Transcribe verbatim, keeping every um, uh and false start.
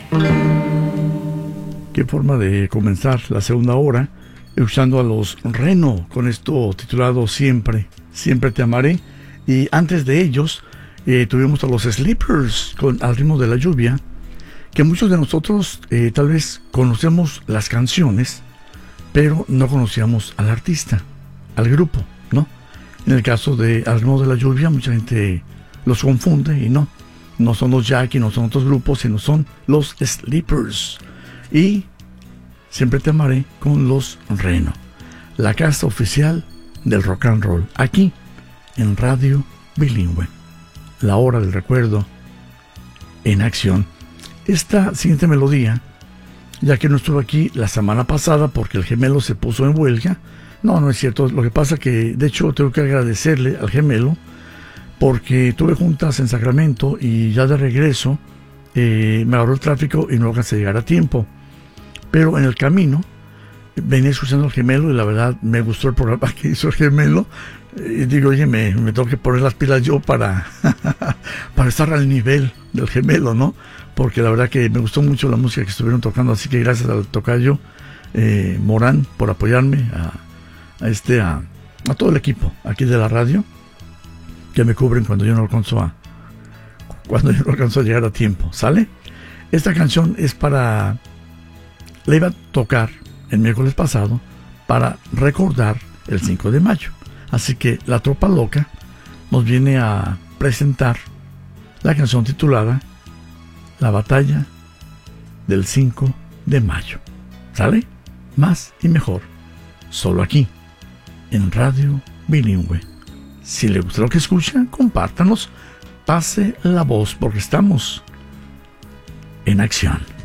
Qué forma de comenzar la segunda hora, escuchando a los Reno con esto titulado Siempre, Siempre Te Amaré. Y antes de ellos eh, tuvimos a los Sleepers con Al Ritmo de la Lluvia, que muchos de nosotros eh, tal vez conocemos las canciones, pero no conocíamos al artista, al grupo, ¿no? En el caso de Al Ritmo de la Lluvia, mucha gente los confunde y no, no son los Jackie, no son otros grupos, sino son los Sleepers. Y Siempre Te Amaré con los Reno, la casa oficial del rock and roll, aquí en Radio Bilingüe. La hora del recuerdo en acción. Esta siguiente melodía, ya que no estuve aquí la semana pasada porque el Gemelo se puso en huelga. No, no es cierto. Lo que pasa que, de hecho, tengo que agradecerle al Gemelo porque tuve juntas en Sacramento y ya de regreso eh, me agarró el tráfico y no alcancé a llegar a tiempo. Pero en el camino venía escuchando al Gemelo y la verdad me gustó el programa que hizo el Gemelo. Y digo, oye, me, me tengo que poner las pilas yo para, para estar al nivel del Gemelo, ¿no? Porque la verdad que me gustó mucho la música que estuvieron tocando, así que gracias al tocayo eh, Morán por apoyarme, a, a este a, a todo el equipo aquí de la radio que me cubren cuando yo no alcanzo a cuando yo no alcanzo a llegar a tiempo, ¿sale? Esta canción es para... La iba a tocar el miércoles pasado para recordar el cinco de mayo. Así que la Tropa Loca nos viene a presentar la canción titulada La Batalla del cinco de mayo. ¿Sale? Más y mejor. Solo aquí, en Radio Bilingüe. Si le gusta lo que escucha, compártanos. Pase la voz porque estamos en acción.